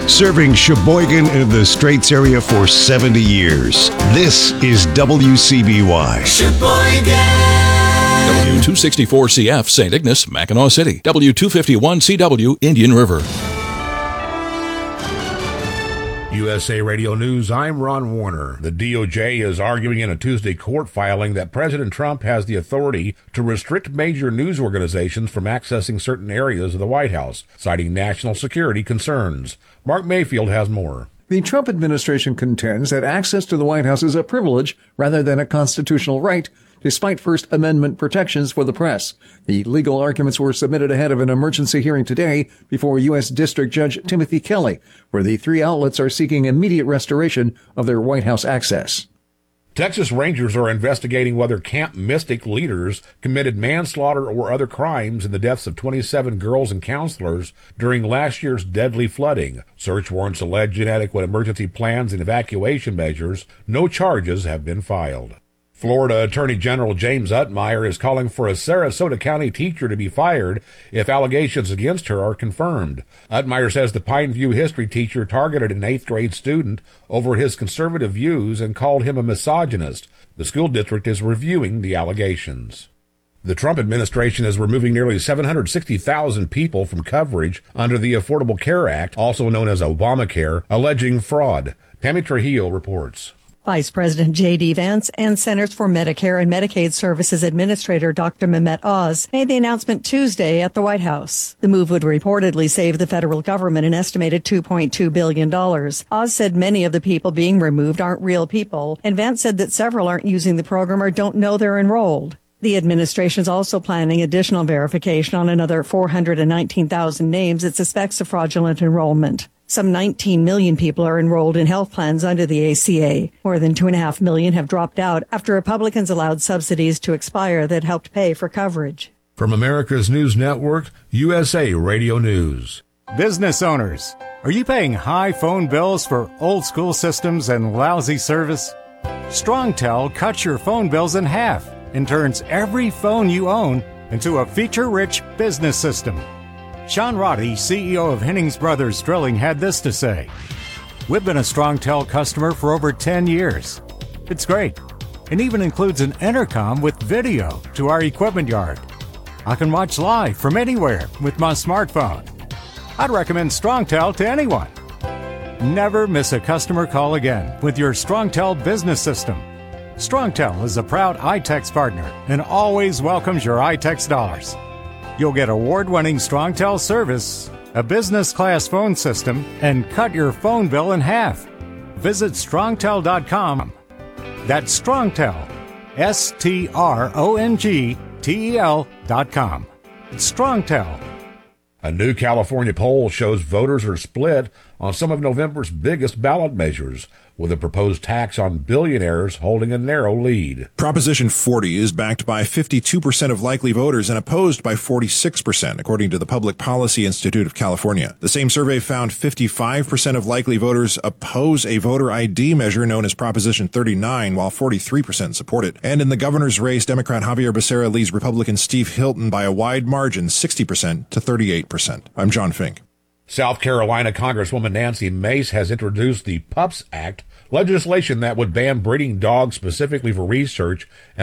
Serving Sheboygan and the Straits area for 70 years. This is WCBY. Sheboygan! W264CF, St. Ignace, Mackinac City. W251CW, Indian River. USA Radio News, I'm Ron Warner. The DOJ is arguing in a Tuesday court filing that President Trump has the authority to restrict major news organizations from accessing certain areas of the White House, citing national security concerns. Mark Mayfield has more. The Trump administration contends that access to the White House is a privilege rather than a constitutional right, despite First Amendment protections for the press. The legal arguments were submitted ahead of an emergency hearing today before U.S. District Judge Timothy Kelly, where the three outlets are seeking immediate restoration of their White House access. Texas Rangers are investigating whether Camp Mystic leaders committed manslaughter or other crimes in the deaths of 27 girls and counselors during last year's deadly flooding. Search warrants allege inadequate emergency plans and evacuation measures. No charges have been filed. Florida Attorney General James Utmeyer is calling for a Sarasota County teacher to be fired if allegations against her are confirmed. Utmeyer says the Pineview history teacher targeted an 8th grade student over his conservative views and called him a misogynist. The school district is reviewing the allegations. The Trump administration is removing nearly 760,000 people from coverage under the Affordable Care Act, also known as Obamacare, alleging fraud. Tammy Trujillo reports. Vice President J.D. Vance and Centers for Medicare and Medicaid Services Administrator Dr. Mehmet Oz made the announcement Tuesday at the White House. The move would reportedly save the federal government an estimated $2.2 billion. Oz said many of the people being removed aren't real people, and Vance said that several aren't using the program or don't know they're enrolled. The administration is also planning additional verification on another 419,000 names it suspects of fraudulent enrollment. Some 19 million people are enrolled in health plans under the ACA. More than 2.5 million have dropped out after Republicans allowed subsidies to expire that helped pay for coverage. From America's News Network, USA Radio News. Business owners, are you paying high phone bills for old school systems and lousy service? StrongTel cuts your phone bills in half and turns every phone you own into a feature-rich business system. Sean Roddy, CEO of Hennings Brothers Drilling, had this to say. We've been a StrongTel customer for over 10 years. It's great, and even includes an intercom with video to our equipment yard. I can watch live from anywhere with my smartphone. I'd recommend StrongTel to anyone. Never miss a customer call again with your StrongTel business system. StrongTel is a proud iTex partner and always welcomes your iTex dollars. You'll get award-winning StrongTel service, a business-class phone system, and cut your phone bill in half. Visit strongtel.com. That's StrongTel, StrongTel.com. It's StrongTel. A new California poll shows voters are split on some of November's biggest ballot measures, with a proposed tax on billionaires holding a narrow lead. Proposition 40 is backed by 52% of likely voters and opposed by 46%, according to the Public Policy Institute of California. The same survey found 55% of likely voters oppose a voter ID measure known as Proposition 39, while 43% support it. And in the governor's race, Democrat Javier Becerra leads Republican Steve Hilton by a wide margin, 60% to 38%. I'm John Fink. South Carolina Congresswoman Nancy Mace has introduced the PUPS Act, legislation that would ban breeding dogs specifically for research